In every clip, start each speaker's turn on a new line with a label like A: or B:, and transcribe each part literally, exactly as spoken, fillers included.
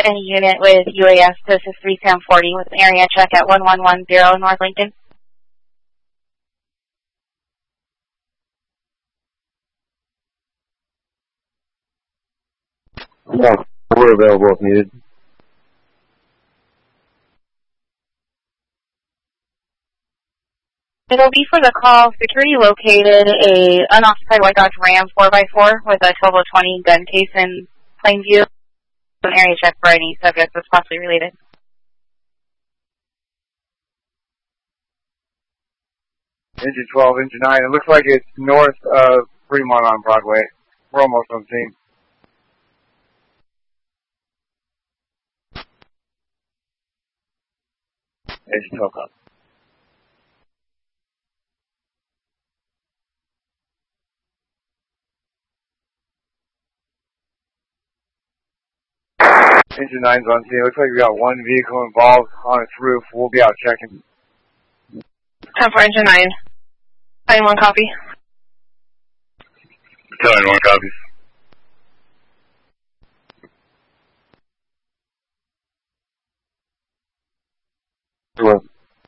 A: Any unit with U A S to assist three Sam forty with an area check at one one one zero North Lincoln.
B: No, we're available if needed.
A: It'll be for the call. Security located a unoccupied white Dodge Ram four by four with a total of twenty gun case in plain view. An area check for any subject that's possibly related.
C: Engine twelve, engine nine. It looks like it's north of Fremont on Broadway. We're almost on scene. Engine twelve up. Engine nine's on scene. It looks like we got one vehicle involved on its roof. We'll be out checking.
D: ten for engine nine. Battalion one copy.
C: Battalion one copies.
B: Well,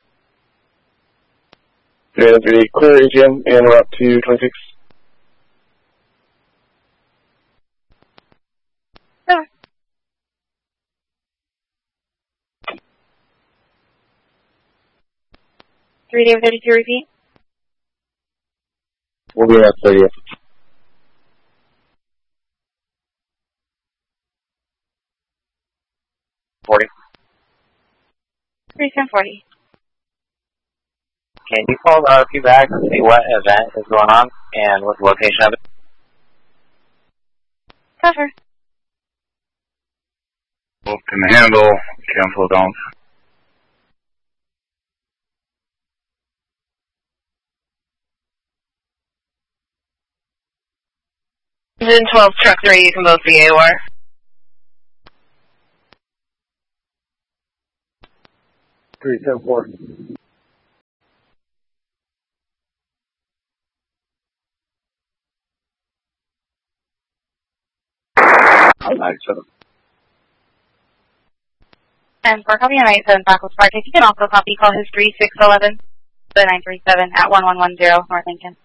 B: yeah, the clear engine and we're up to twenty-six.
A: Sure. three David thirty-two, repeat.
B: We'll be at thirtieth.
C: forty.
A: three Sam forty.
E: Can you call the R P back and see what event is going on and what the location of it?
A: Cover.
C: Can handle, cancel, don't.
D: Engine twelve, truck three, you can both be A O R.
B: three ten four.
C: ninety-seven.
A: And for copy on ninety-seven Faculty Park, if you can also copy call history six eleven nine three seven at one one one zero North Lincoln.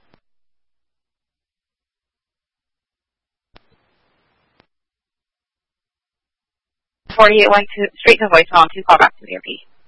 A: forty-eight one two, straight to voicemail, two call back to the R P.